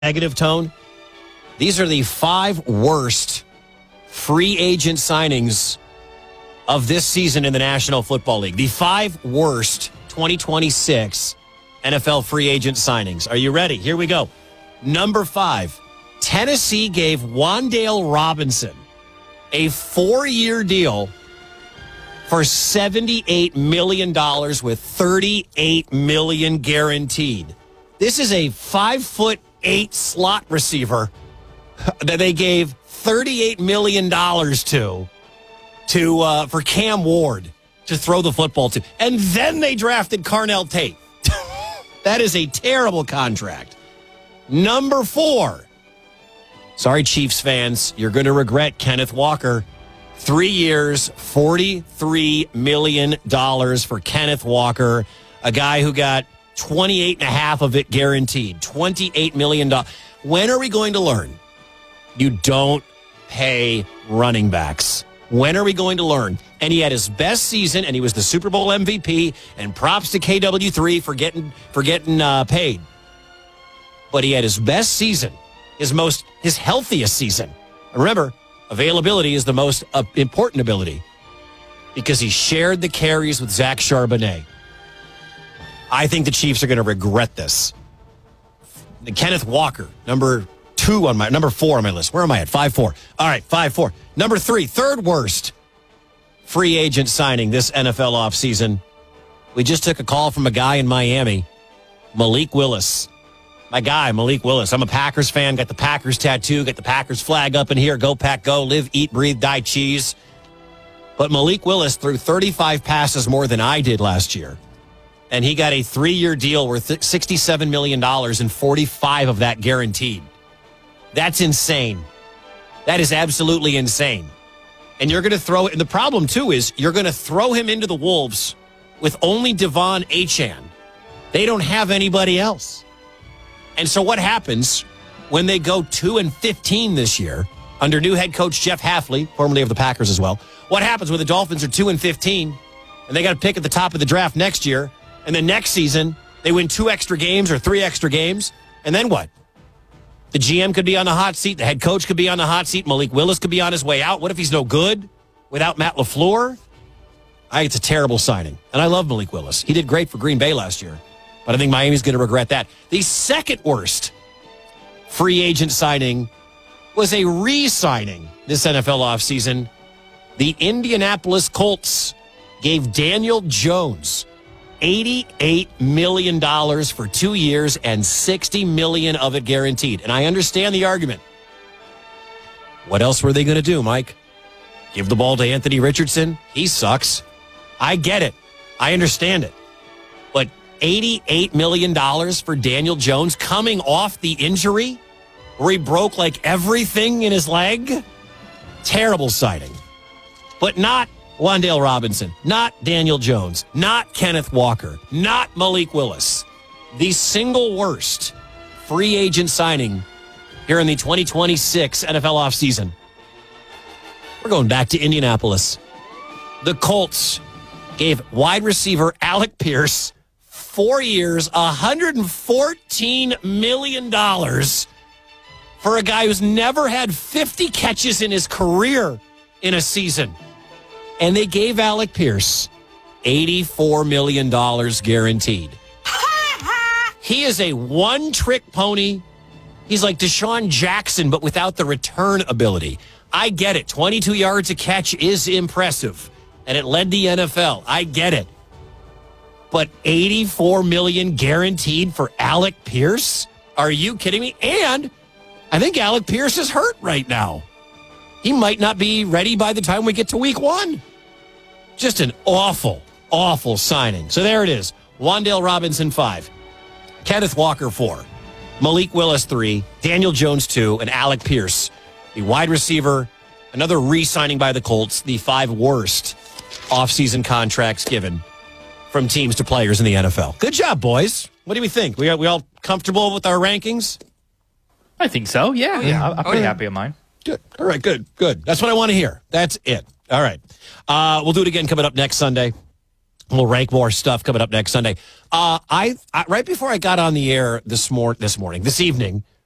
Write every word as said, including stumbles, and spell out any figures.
negative tone. These are the five worst free agent signings of this season in the National Football League. The five worst twenty twenty-six N F L free agent signings. Are you ready? Here we go. Number five, Tennessee gave Wan'Dale Robinson a four-year deal for seventy-eight million dollars with thirty-eight million dollars guaranteed. This is a five foot eight slot receiver that they gave thirty-eight million dollars to, to uh, for Cam Ward to throw the football to. And then they drafted Carnell Tate. That is a terrible contract. Number four. Sorry, Chiefs fans. You're going to regret Kenneth Walker. Three years, forty-three million dollars for Kenneth Walker, a guy who got twenty-eight and a half of it guaranteed. twenty-eight million dollars. When are we going to learn? You don't pay running backs. When are we going to learn? And he had his best season, and he was the Super Bowl M V P, and props to K W three for getting, for getting uh, paid. But he had his best season, his most, his healthiest season. Remember, availability is the most uh, important ability because he shared the carries with Zach Charbonnet. I think the Chiefs are going to regret this. Kenneth Walker, number two on my, number four on my list. Where am I at? Five, four. All right, five, four. Number three, third worst free agent signing this N F L offseason. We just took a call from a guy in Miami, Malik Willis. My guy, Malik Willis. I'm a Packers fan, got the Packers tattoo, got the Packers flag up in here. Go, Pack, go. Live, eat, breathe, die, cheese. But Malik Willis threw thirty-five passes more than I did last year. And he got a three-year deal worth sixty-seven million dollars and forty-five of that guaranteed. That's insane. That is absolutely insane. And you're going to throw it. And the problem, too, is you're going to throw him into the Wolves with only Devon Achane. They don't have anybody else. And so what happens when they go two and fifteen this year under new head coach Jeff Hafley, formerly of the Packers as well? What happens when the Dolphins are two and fifteen and they got to pick at the top of the draft next year, and then next season they win two extra games or three extra games, and then what? The G M could be on the hot seat. The head coach could be on the hot seat. Malik Willis could be on his way out. What if he's no good without Matt LaFleur? I think it's a terrible signing. And I love Malik Willis. He did great for Green Bay last year. But I think Miami's going to regret that. The second worst free agent signing was a re-signing this N F L offseason. The Indianapolis Colts gave Daniel Jones eighty-eight million dollars for two years and sixty million dollars of it guaranteed. And I understand the argument. What else were they going to do, Mike? Give the ball to Anthony Richardson? He sucks. I get it. I understand it. But eighty-eight million dollars for Daniel Jones coming off the injury where he broke like everything in his leg? Terrible sighting. But not Wan'Dale Robinson, not Daniel Jones, not Kenneth Walker, not Malik Willis. The single worst free agent signing here in the twenty twenty-six N F L offseason. We're going back to Indianapolis. The Colts gave wide receiver Alec Pierce four years, one hundred fourteen million dollars for a guy who's never had fifty catches in his career in a season. And they gave Alec Pierce eighty-four million dollars guaranteed. He is a one-trick pony. He's like Deshaun Jackson, but without the return ability. I get it. twenty-two yards a catch is impressive, and it led the N F L. I get it. But eighty-four million dollars guaranteed for Alec Pierce? Are you kidding me? And I think Alec Pierce is hurt right now. He might not be ready by the time we get to week one. Just an awful, awful signing. So there it is. Wan'Dale Robinson, five. Kenneth Walker, four. Malik Willis, three. Daniel Jones, two. And Alec Pierce, the wide receiver. Another re-signing by the Colts. The five worst offseason contracts given from teams to players in the N F L. Good job, boys. What do we think? We are we all comfortable with our rankings? I think so. Yeah, oh, yeah. yeah. I'm oh, pretty yeah. happy with mine. Good. All right, good, good. That's what I want to hear. That's it. All right. Uh, we'll do it again coming up next Sunday. We'll rank more stuff coming up next Sunday. Uh, I, I right before I got on the air this mor- this morning, this evening,